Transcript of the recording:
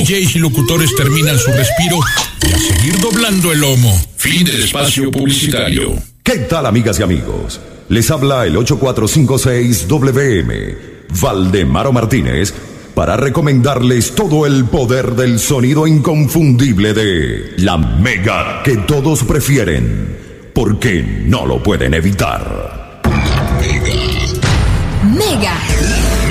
DJs y locutores terminan su respiro y a seguir doblando el lomo. Fin del espacio publicitario. ¿Qué tal, amigas y amigos? Les habla el 8456WM, Valdemaro Martínez, para recomendarles todo el poder del sonido inconfundible de la Mega que todos prefieren, porque no lo pueden evitar. Mega.